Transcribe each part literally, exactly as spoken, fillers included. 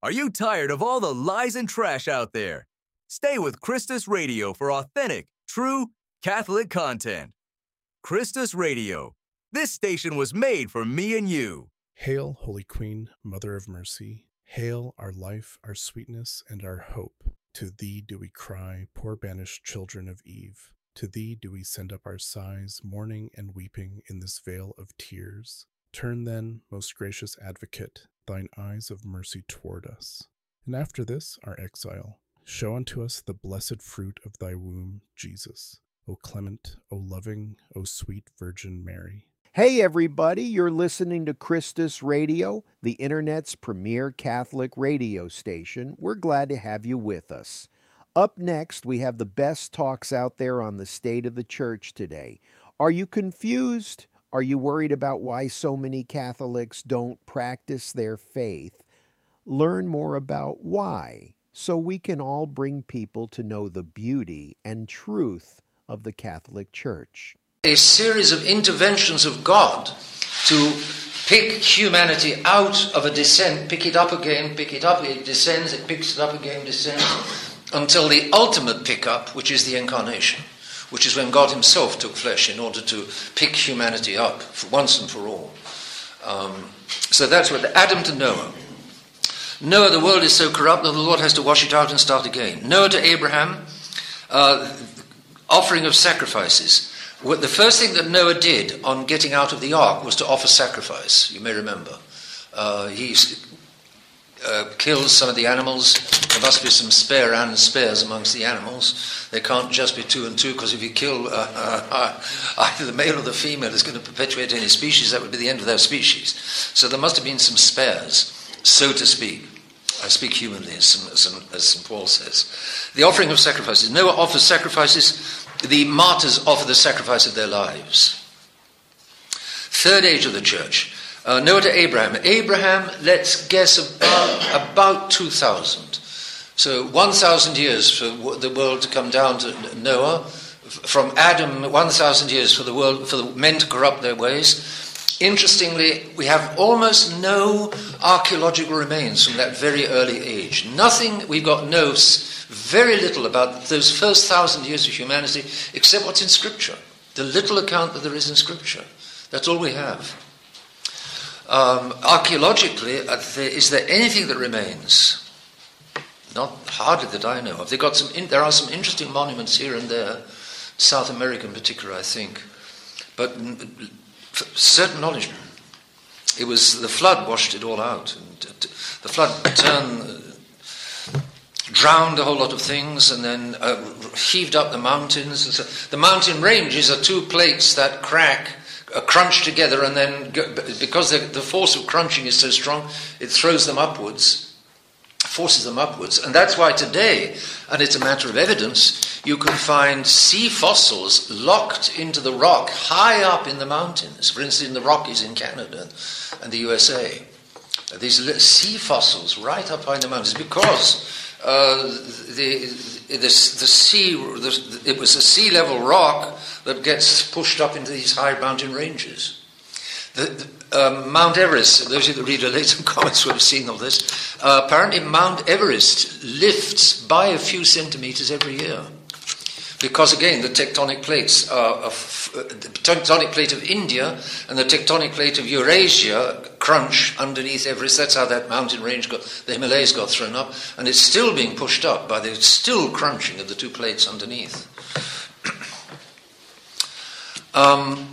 Are you tired of all the lies and trash out there? Stay with Christus Radio for authentic, true Catholic content. Christus Radio. This station was made for me and you. Hail, Holy Queen, Mother of Mercy. Hail, our life, our sweetness, and our hope. To thee do we cry, poor banished children of Eve. To thee do we send up our sighs, mourning and weeping in this vale of tears. Turn then, most gracious Advocate, thine eyes of mercy toward us. And after this, our exile, show unto us the blessed fruit of thy womb, Jesus. O clement, O loving, O sweet Virgin Mary. Hey everybody, you're listening to Christus Radio, the Internet's premier Catholic radio station. We're glad to have you with us. Up next, we have the best talks out there on the state of the Church today. Are you confused? Are you worried about why so many Catholics don't practice their faith? Learn more about why, so we can all bring people to know the beauty and truth of the Catholic Church. A series of interventions of God to pick humanity out of a descent, pick it up again, pick it up, it descends, it picks it up again, descends, until the ultimate pickup, which is the Incarnation, which is when God himself took flesh in order to pick humanity up for once and for all. Um, so that's what Adam to Noah. Noah, the world is so corrupt that the Lord has to wash it out and start again. Noah to Abraham, uh, offering of sacrifices. The first thing that Noah did on getting out of the ark was to offer sacrifice, you may remember. Uh, he uh, kills some of the animals. There must be some spare and spares amongst the animals. They can't just be two and two, because if you kill uh, uh, either the male or the female is going to perpetuate any species, that would be the end of their species. So there must have been some spares, so to speak. I speak humanly, as, some, as, as Saint Paul says. The offering of sacrifices. Noah offers sacrifices. The martyrs offer the sacrifice of their lives. Third age of the Church. Uh, Noah to Abraham. Abraham, let's guess, about, about two thousand. So one thousand years for the world to come down to Noah. From Adam, one thousand years for the world, for the men to corrupt their ways. Interestingly, we have almost no archaeological remains from that very early age. Nothing, we've got no, very little about those first thousand years of humanity, except what's in Scripture. The little account that there is in Scripture. That's all we have. Um, archaeologically, uh, there, is there anything that remains? Not hardly that I know of. They got some. In, there are some interesting monuments here and there, South America in particular, I think, but certain knowledge. It was the flood washed it all out. And the flood turned, uh, drowned a whole lot of things, and then uh, heaved up the mountains. And so the mountain ranges are two plates that crack, uh, crunch together, and then go, because the, the force of crunching is so strong, it throws them upwards. Forces them upwards. And that's why today, and it's a matter of evidence, you can find sea fossils locked into the rock high up in the mountains. For instance, in the Rockies in Canada and the U S A. These sea fossils right up high in the mountains, because uh, the, the, the sea, the, it was a sea level rock that gets pushed up into these high mountain ranges. The, the, um, Mount Everest, those of you that read the later comments will have seen all this. Uh, apparently Mount Everest lifts by a few centimetres every year. Because again, the tectonic plates, are, are f- the tectonic plate of India and the tectonic plate of Eurasia crunch underneath Everest. That's how that mountain range got, the Himalayas got thrown up. And it's still being pushed up by the still crunching of the two plates underneath. um...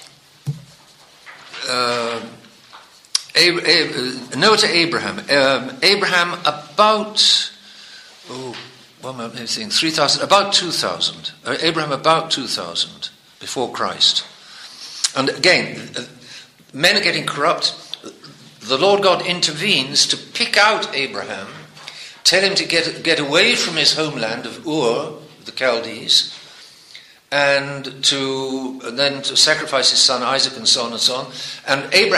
Uh, Ab- Ab- Noah to Abraham. Um, Abraham about oh, one moment, let me think. Three thousand, about two thousand. Uh, Abraham about two thousand before Christ. And again, uh, men are getting corrupt. The Lord God intervenes to pick out Abraham, tell him to get get away from his homeland of Ur, the Chaldees, and to and then to sacrifice his son Isaac, and so on and so on. And Abraham